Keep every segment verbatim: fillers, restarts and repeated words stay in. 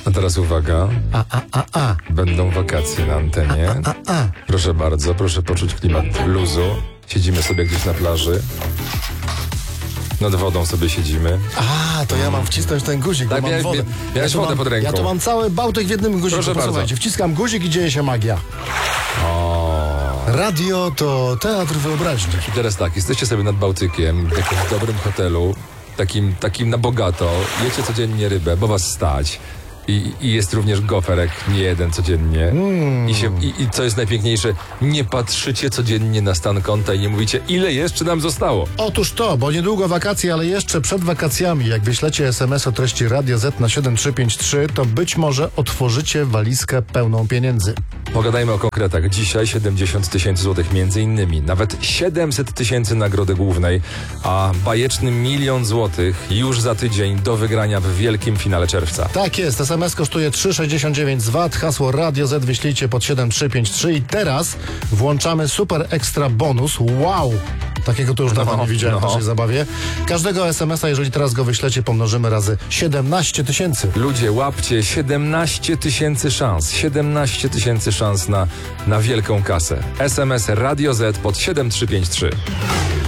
A teraz uwaga. A, a, a, a. Będą wakacje na antenie. A, a. Proszę bardzo, proszę poczuć klimat luzu. Siedzimy sobie gdzieś na plaży. Nad wodą sobie siedzimy. A, to ja mam wcisnąć ten guzik, Tak, bo mam miałeś- wodę. miałeś ja tu wodę mam, pod ręką. Ja to mam cały bałtyk w jednym guziku. Proszę bardzo. Posłuchajcie, wciskam guzik i dzieje się magia. O. Radio to teatr wyobraźni. I teraz tak, jesteście sobie nad Bałtykiem, w takim dobrym hotelu, takim, takim na bogato, jecie codziennie rybę, bo was stać. I, I jest również goferek, nie jeden codziennie. Mm. I, się, i, I co jest najpiękniejsze, nie patrzycie codziennie na stan konta i nie mówicie, ile jeszcze nam zostało. Otóż to, bo niedługo wakacje, ale jeszcze przed wakacjami, jak wyślecie es em es o treści Radio Z na siedem trzy pięć trzy, to być może otworzycie walizkę pełną pieniędzy. Pogadajmy o konkretach. Dzisiaj siedemdziesiąt tysięcy złotych między innymi. Nawet siedemset tysięcy nagrody głównej, a bajeczny milion złotych już za tydzień do wygrania w wielkim finale czerwca. Tak jest, es em es kosztuje trzy sześćdziesiąt dziewięć z V A T, hasło Radio Z wyślijcie pod siedem trzy pięć trzy i teraz włączamy super ekstra bonus. Wow! Takiego to już dawno No, nie widziałem no. w naszej zabawie. Każdego es em es a, jeżeli teraz go wyślecie, pomnożymy razy siedemnaście tysięcy. Ludzie, łapcie siedemnaście tysięcy szans. siedemnaście tysięcy szans na, na wielką kasę. es em es Radio Z pod siedem trzy pięć trzy.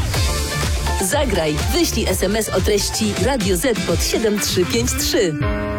Zagraj, wyślij es em es o treści Radio Z pod siedem trzy pięć trzy.